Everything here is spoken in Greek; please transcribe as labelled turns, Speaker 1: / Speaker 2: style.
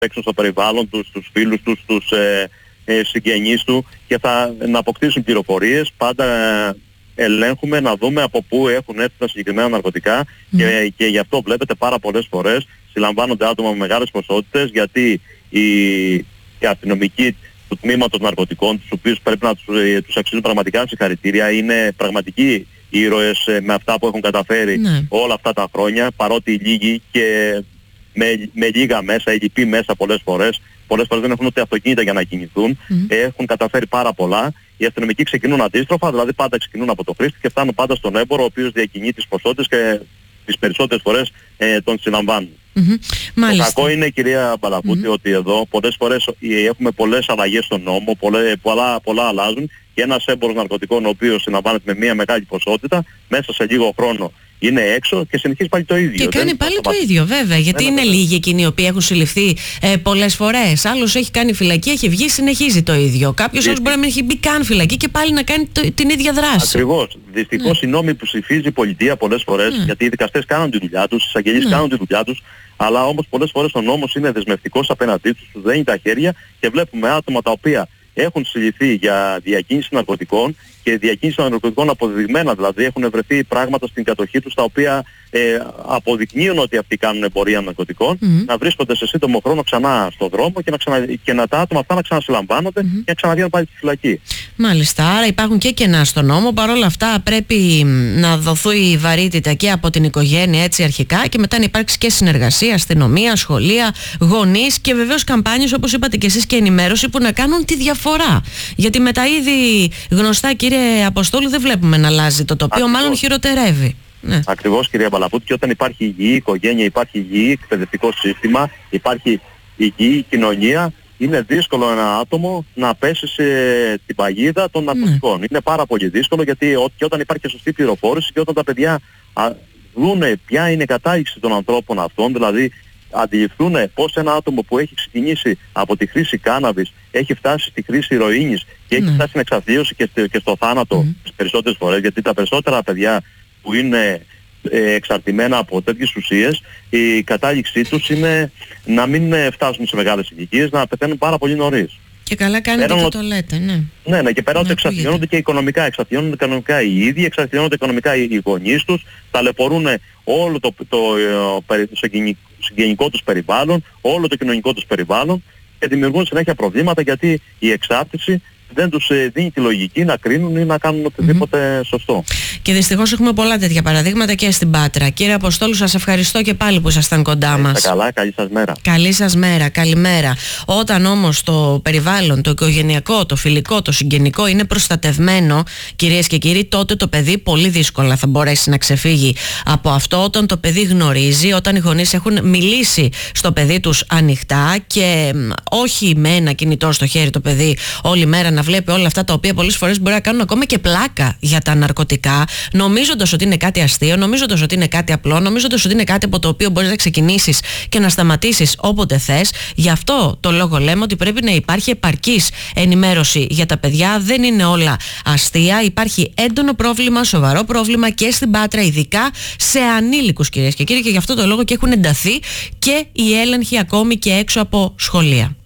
Speaker 1: παίξουν στο περιβάλλον τους, στους φίλους τους, στους συγγενείς του και να αποκτήσουν πληροφορίες. Πάντα ελέγχουμε να δούμε από πού έχουν έρθει τα συγκεκριμένα ναρκωτικά και γι' αυτό βλέπετε πάρα πολλές φορές συλλαμβάνονται άτομα με μεγάλες ποσότητες, γιατί οι αστυνομικοί του τμήματος ναρκωτικών, τους οποίους πρέπει να τους αξίζουν πραγματικά συγχαρητήρια, είναι πραγματικοί ήρωες με αυτά που έχουν καταφέρει όλα αυτά τα χρόνια, παρότι λίγοι και με λίγα μέσα, ελλειπή μέσα πολλές φορές δεν έχουν ούτε αυτοκίνητα για να κινηθούν, έχουν καταφέρει πάρα πολλά. Οι αστυνομικοί ξεκινούν αντίστροφα, δηλαδή πάντα ξεκινούν από το χρήστη και φτάνουν πάντα στον έμπορο, ο οποίος διακινεί τις ποσότητες και τις περισσότερες φορές τον συλλαμβάνουν. Το κακό είναι, κυρία Μπαλαβούτη, ότι εδώ πολλές φορές έχουμε πολλές αλλαγές στον νόμο, πολλά αλλάζουν και ένας έμπορος ναρκωτικών ο οποίος συλλαμβάνεται με μια μεγάλη ποσότητα, μέσα σε λίγο χρόνο είναι έξω και συνεχίζει πάλι το ίδιο.
Speaker 2: Και κάνει πάλι το ίδιο, βέβαια. Γιατί είναι λίγοι εκείνοι οι οποίοι έχουν συλληφθεί πολλές φορές. Άλλος έχει κάνει φυλακή, έχει βγει, συνεχίζει το ίδιο. Κάποιος άλλος μπορεί να μην έχει μπει καν φυλακή και πάλι να κάνει την ίδια δράση.
Speaker 1: Ακριβώς. Δυστυχώς οι νόμοι που ψηφίζει η πολιτεία πολλές φορές, γιατί οι δικαστές κάνουν τη δουλειά τους, οι εισαγγελείς κάνουν τη δουλειά τους, αλλά όμως πολλές φορές ο νόμος είναι δεσμευτικός απέναντί τους, τους δένει τα χέρια και βλέπουμε άτομα τα οποία έχουν συλληφθεί για διακίνηση ναρκωτικών και διακίνηση ναρκωτικών αποδεδειγμένα, δηλαδή έχουν βρεθεί πράγματα στην κατοχή τους τα οποία αποδεικνύουν ότι αυτοί κάνουν εμπορία ναρκωτικών, να βρίσκονται σε σύντομο χρόνο ξανά στον δρόμο και τα άτομα αυτά να ξανασυλλαμβάνονται και να ξαναβγαίνουν πάλι στη φυλακή.
Speaker 2: Μάλιστα, άρα υπάρχουν και κενά στον νόμο. Παρ' όλα αυτά πρέπει να δοθεί η βαρύτητα και από την οικογένεια, έτσι αρχικά, και μετά να υπάρξει και συνεργασία, αστυνομία, σχολεία, γονείς και βεβαίως καμπάνιες, όπως είπατε και εσείς, και ενημέρωση που να κάνουν τη διαφορά. Γιατί με τα ήδη γνωστά, κύριε Αποστόλου, δεν βλέπουμε να αλλάζει το τοπίο, μάλλον χειροτερεύει.
Speaker 1: Ακριβώς, κυρία Μπαλαβούτη, και όταν υπάρχει υγιή οικογένεια, υπάρχει υγιή εκπαιδευτικό σύστημα, υπάρχει υγιή κοινωνία, είναι δύσκολο ένα άτομο να πέσει σε την παγίδα των ναρκωτικών. Είναι πάρα πολύ δύσκολο, γιατί και όταν υπάρχει σωστή πληροφόρηση και όταν τα παιδιά δούνε ποια είναι η κατάληξη των ανθρώπων αυτών, δηλαδή αντιληφθούν πώς ένα άτομο που έχει ξεκινήσει από τη χρήση κάναβης έχει φτάσει στη χρήση ηρωίνης και έχει φτάσει στην εξαθλίωση και στο θάνατο τις περισσότερες φορές, γιατί τα περισσότερα παιδιά που είναι εξαρτημένα από τέτοιες ουσίες, η κατάληξή τους είναι να μην φτάσουν σε μεγάλες ηλικίες, να πεθαίνουν πάρα πολύ νωρίς.
Speaker 2: Και καλά κάνετε και το λέτε,
Speaker 1: ναι, και πέρα ότι εξαρτιώνονται και οικονομικά. Εξαρτιώνονται οικονομικά οι ίδιοι, εξαρτιώνονται οικονομικά οι γονείς τους, ταλαιπωρούν όλο το συγγενικό τους περιβάλλον, όλο το κοινωνικό τους περιβάλλον και δημιουργούν συνέχεια προβλήματα, γιατί η εξάρτηση δεν τους δίνει τη λογική να κρίνουν ή να κάνουν οτιδήποτε σωστό.
Speaker 2: Και δυστυχώς έχουμε πολλά τέτοια παραδείγματα και στην Πάτρα. Κύριε Αποστόλου, σας ευχαριστώ και πάλι που ήσασταν κοντά μας.
Speaker 1: Καλά, καλή σας μέρα.
Speaker 2: Καλή σας μέρα, καλημέρα. Όταν όμως το περιβάλλον, το οικογενειακό, το φιλικό, το συγγενικό είναι προστατευμένο, κυρίες και κύριοι, τότε το παιδί πολύ δύσκολα θα μπορέσει να ξεφύγει από αυτό. Όταν το παιδί γνωρίζει, όταν οι γονείς έχουν μιλήσει στο παιδί τους ανοιχτά και όχι με ένα κινητό στο χέρι το παιδί όλη μέρα να βλέπει όλα αυτά τα οποία πολλές φορές μπορεί να κάνουν ακόμα και πλάκα για τα ναρκωτικά, νομίζοντας ότι είναι κάτι αστείο, νομίζοντας ότι είναι κάτι απλό, νομίζοντας ότι είναι κάτι από το οποίο μπορείς να ξεκινήσεις και να σταματήσεις όποτε θες. Γι' αυτό το λόγο λέμε ότι πρέπει να υπάρχει επαρκής ενημέρωση για τα παιδιά. Δεν είναι όλα αστεία. Υπάρχει έντονο πρόβλημα, σοβαρό πρόβλημα και στην Πάτρα, ειδικά σε ανήλικους, κυρίες και κύριοι, και γι' αυτό το λόγο και έχουν ενταθεί και οι έλεγχοι ακόμη και έξω από σχολεία.